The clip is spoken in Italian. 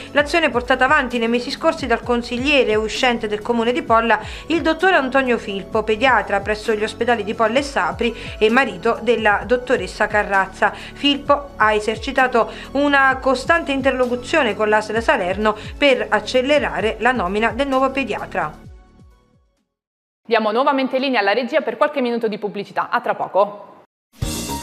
L'azione portata avanti nei mesi scorsi dal consigliere uscente del comune di Polla, il dottor Antonio Filippo, pediatra presso gli ospedali di Polla e Sapri e marito della dottoressa Carrazza. Filippo ha esercitato una costante interlocuzione con l'ASL Salerno per accelerare la nomina del nuovo pediatra. Diamo nuovamente linea alla regia per qualche minuto di pubblicità. A tra poco.